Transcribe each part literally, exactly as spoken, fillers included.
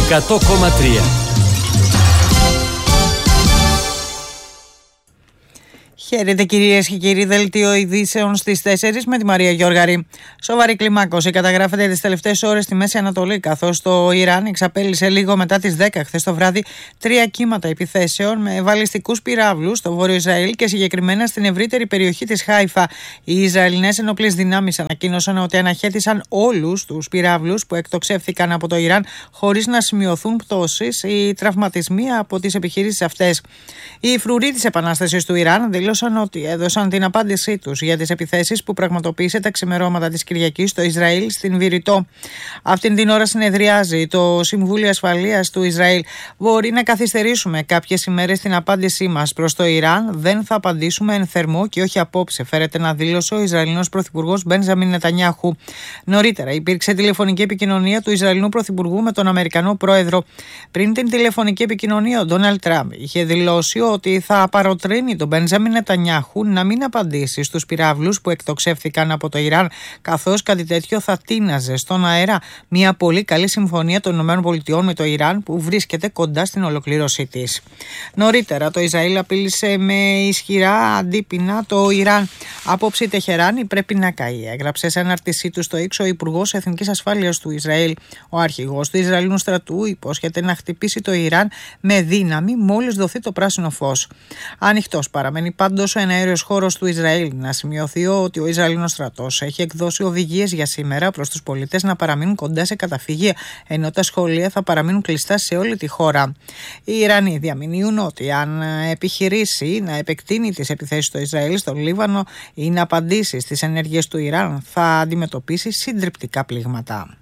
εκατό κόμμα τρία. Χαίρετε κυρίες και κύριοι, δελτίο ειδήσεων στις τέσσερις με τη Μαρία Γιώργαρη. Σοβαρή κλιμάκωση καταγράφεται τις τελευταίες ώρες στη Μέση Ανατολή, καθώς το Ιράν εξαπέλυσε λίγο μετά τις δέκα χθες το βράδυ τρία κύματα επιθέσεων με βαλιστικούς πυράβλους στο βόρειο Ισραήλ και συγκεκριμένα στην ευρύτερη περιοχή της Χάιφα. Οι Ισραηλινές ενόπλες δυνάμεις ανακοίνωσαν ότι αναχέτησαν όλους τους πυράβλους που εκτοξεύθηκαν από το Ιράν χωρίς να σημειωθούν πτώσεις ή τραυματισμοί από τις επιχειρήσεις αυτές. Οι φρουροί της Επανάστασης του Ιράν δήλωσαν ότι έδωσαν την απάντησή τους για τις επιθέσεις που πραγματοποίησε τα ξημερώματα της Κυριακής στο Ισραήλ στην Βηρητό. Αυτήν την ώρα συνεδριάζει το Συμβούλιο Ασφαλείας του Ισραήλ. Μπορεί να καθυστερήσουμε κάποιες ημέρες την απάντησή μας προς το Ιράν. Δεν θα απαντήσουμε εν θερμό και όχι απόψε, φέρεται να δήλωσε ο Ισραηλινός Πρωθυπουργός Μπένζαμιν Νετανιάχου. Νωρίτερα υπήρξε τηλεφωνική επικοινωνία του Ισραηλινού Πρωθυπουργού με τον Αμερικανό Πρόεδρο. Πριν την τηλεφωνική επικοινωνία, ο Ντόναλντ Τραμπ είχε δηλώσει ότι θα παροτρύνει τον Μπένζαμιν Νετανιάχου να μην απαντήσει στους πυράβλους που εκτοξεύθηκαν από το Ιράν, καθώς κάτι τέτοιο θα τίναζε στον αέρα μια πολύ καλή συμφωνία των ΗΠΑ με το Ιράν που βρίσκεται κοντά στην ολοκλήρωσή της. Νωρίτερα, το Ισραήλ απείλησε με ισχυρά αντίπεινα το Ιράν. Απόψη η Τεχεράνη πρέπει να καεί, έγραψε σε ανάρτησή του στο X ο Υπουργός Εθνικής Ασφάλειας του Ισραήλ. Ο αρχηγός του Ισραηλινού στρατού υπόσχεται να χτυπήσει το Ιράν με δύναμη μόλις δοθεί το πράσινο φως. Ανοιχτός παραμένει πάντως ο εναέριος χώρος του Ισραήλ. Να σημειωθεί ότι ο Ισραηλινός στρατός έχει εκδώσει οδηγίες για σήμερα προς τους πολίτες να παραμείνουν κοντά σε καταφύγια, ενώ τα σχολεία θα παραμείνουν κλειστά σε όλη τη χώρα. Οι Ιρανοί διαμηνύουν ότι αν επιχειρήσει να επεκτείνει τις επιθέσεις στο Ισραήλ, στο Λίβανο ή να απαντήσει στις ενέργειες του Ιράν, θα αντιμετωπίσει συντριπτικά πλήγματα.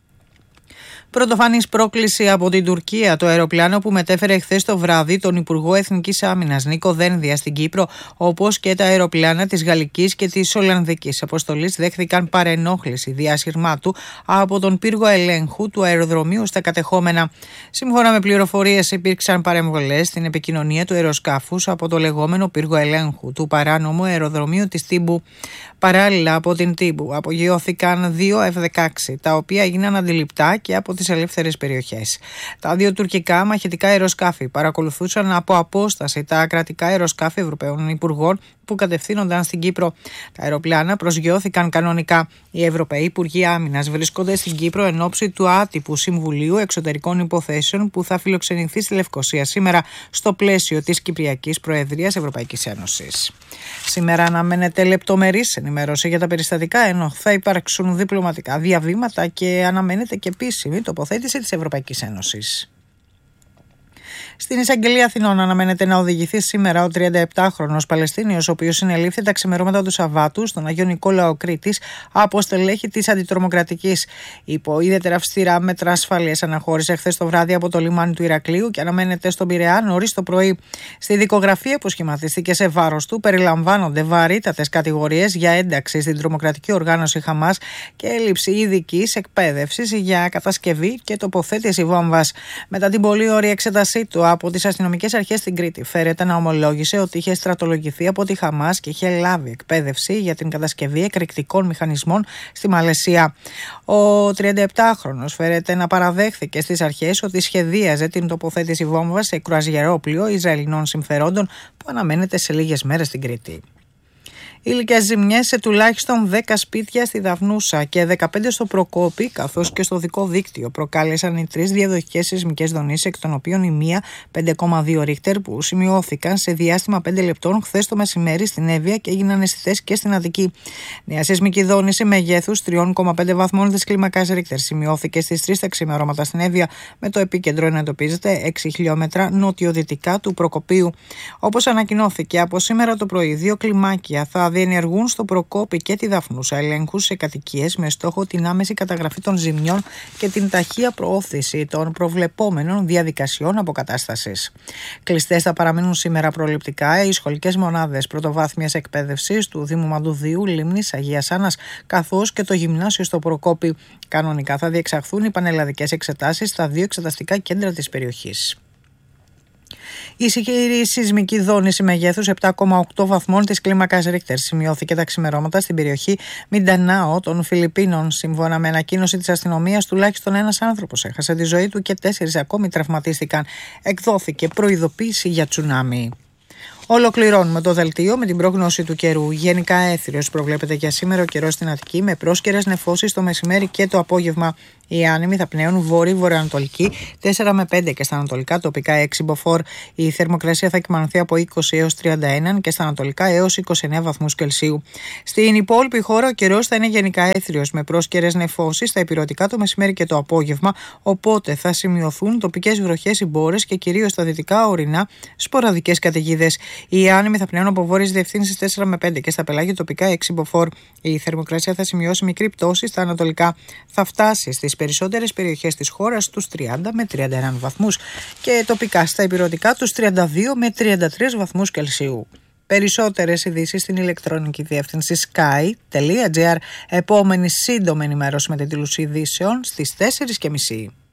Πρωτοφανής πρόκληση από την Τουρκία το αεροπλάνο που μετέφερε χθες το βράδυ τον Υπουργό Εθνικής Άμυνας Νίκο Δένδια στην Κύπρο, όπως και τα αεροπλάνα της Γαλλικής και της Ολλανδικής αποστολής, δέχθηκαν παρενόχληση διασυρμάτου από τον πύργο ελέγχου του αεροδρομίου στα κατεχόμενα. Σύμφωνα με πληροφορίες, υπήρξαν παρεμβολές στην επικοινωνία του αεροσκάφους από το λεγόμενο πύργο ελέγχου του παράνομου αεροδρομίου της Τύμπου. Παράλληλα, από την Τύμπου απογειώθηκαν δύο εφ δεκαέξι, τα οποία έγιναν αντιληπτά και από τις ελεύθερες περιοχές. Τα δύο τουρκικά μαχητικά αεροσκάφη παρακολουθούσαν από απόσταση τα κρατικά αεροσκάφη Ευρωπαίων Υπουργών που κατευθύνονταν στην Κύπρο. Τα αεροπλάνα προσγειώθηκαν κανονικά. Οι Ευρωπαίοι Υπουργοί Άμυνας βρίσκονται στην Κύπρο εν ώψη του άτυπου Συμβουλίου Εξωτερικών Υποθέσεων που θα φιλοξενηθεί στη Λευκοσία σήμερα στο πλαίσιο της Κυπριακής Προεδρίας Ευρωπαϊκής Ένωσης. Σήμερα αναμένεται λεπτομερής ενημέρωση για τα περιστατικά, ενώ θα υπάρξουν διπλωματικά διαβήματα και αναμένεται και επίσημη τοποθέτηση της Ευρωπαϊκής Ένωσης. Στην Εισαγγελία Αθηνών αναμένεται να οδηγηθεί σήμερα ο τριανταεπτάχρονος Παλαιστίνιος, ο οποίος συνελήφθη τα ξημερώματα του Σαββάτου στον Αγίο Νικόλαο Κρήτης από στελέχη της Αντιτρομοκρατικής. Υπό ιδιαίτερα αυστηρά μέτρα ασφαλείας αναχώρησε χθες το βράδυ από το λιμάνι του Ηρακλείου και αναμένεται στον Πειραιά νωρίς το πρωί. Στη δικογραφία που σχηματίστηκε σε βάρος του περιλαμβάνονται βαρύτατες κατηγορίες για ένταξη στην τρομοκρατική οργάνωση Χαμάς και έλλειψη ειδικής εκπαίδευσης για κατασκευή και τοποθέτηση βόμβας. Μετά την πολύ ωρία εξέτασή του από τις αστυνομικές αρχές στην Κρήτη, φέρεται να ομολόγησε ότι είχε στρατολογηθεί από τη Χαμάς και είχε λάβει εκπαίδευση για την κατασκευή εκρηκτικών μηχανισμών στη Μαλαισία. Ο τριανταεπτάχρονος φέρεται να παραδέχθηκε στις αρχές ότι σχεδίαζε την τοποθέτηση βόμβας σε κρουαζιερόπλοιο Ισραηλινών συμφερόντων που αναμένεται σε λίγες μέρες στην Κρήτη. Ήλικες ζημιές σε τουλάχιστον δέκα σπίτια στη Δαυνούσα και δεκαπέντε στο Προκόπη, καθώς και στο δικό δίκτυο, προκάλεσαν οι τρεις διαδοχικές σεισμικές δονήσεις, εκ των οποίων η μία πέντε κόμμα δύο ρίχτερ, που σημειώθηκαν σε διάστημα πέντε λεπτών χθες το μεσημέρι στην Εύβοια και έγιναν αισθητές και στην Αττική. Νέα σεισμική δόνηση μεγέθους τρία κόμμα πέντε βαθμών της κλίμακας ρίχτερ σημειώθηκε στις τρεις τα ξημερώματα στην Εύβοια, με το επίκεντρο να εντοπίζεται έξι χιλιόμετρα νοτιοδυτικά του Προκοπίου. Όπως ανακοινώθηκε από σήμερα το πρωί, δύο κλιμάκια θα διενεργούν στο Προκόπη και τη Δαφνούσα ελέγχους σε κατοικίες με στόχο την άμεση καταγραφή των ζημιών και την ταχεία προώθηση των προβλεπόμενων διαδικασιών αποκατάστασης. Κλειστές θα παραμείνουν σήμερα προληπτικά οι σχολικές μονάδες πρωτοβάθμιας εκπαίδευσης του Δήμου Μαντουδίου, Λίμνης, Αγίας Άννας, καθώς και το γυμνάσιο στο Προκόπη. Κανονικά θα διεξαχθούν οι πανελλαδικές εξετάσεις στα δύο εξεταστικά κέντρα της περιοχής. Η ισχυρή σεισμική δόνηση μεγέθους επτά κόμμα οκτώ βαθμών της κλίμακας Ρίχτερ σημειώθηκε τα ξημερώματα στην περιοχή Μιντανάο των Φιλιππίνων. Σύμφωνα με ανακοίνωση της αστυνομίας, τουλάχιστον ένας άνθρωπος έχασε τη ζωή του και τέσσερις ακόμη τραυματίστηκαν. Εκδόθηκε προειδοποίηση για τσουνάμι. Ολοκληρώνουμε το δελτίο με την πρόγνωση του καιρού. Γενικά έθριος προβλέπεται για σήμερα ο καιρός στην Αττική με πρόσκαιρες νεφώσεις το μεσημέρι και το απόγευμα. Οι άνεμοι θα πνέουν βόρειο-βορειοανατολική τέσσερα με πέντε και στα ανατολικά τοπικά έξι μποφόρ. Η θερμοκρασία θα κυμανωθεί από είκοσι έως τριάντα ένα και στα ανατολικά έως είκοσι εννέα βαθμούς Κελσίου. Στην υπόλοιπη χώρα ο καιρός θα είναι γενικά έθριος με πρόσκαιρες νεφώσεις στα ηπειρωτικά το μεσημέρι και το απόγευμα. Οπότε θα σημειωθούν τοπικές βροχές ή μπόρες και κυρίως στα δυτικά ορεινά σποραδικές καταιγίδες. Οι άνεμοι θα πνέουν από βόρειες διευθύνσεις τέσσερα με πέντε και στα πελάγια τοπικά έξι μποφόρ. Η θερμοκρασία θα σημειώσει μικρή πτώση στα ανατολικά. Θα φτάσει στις περισσότερες περιοχές της χώρας στους τριάντα με τριάντα ένα βαθμούς και τοπικά στα ηπειρωτικά τους τριάντα δύο με τριάντα τρία βαθμούς Κελσίου. Περισσότερες ειδήσεις στην ηλεκτρονική διεύθυνση sky τελεία gr. Επόμενη σύντομη ενημέρωση με τίτλους ειδήσεων στις τέσσερις και μισή.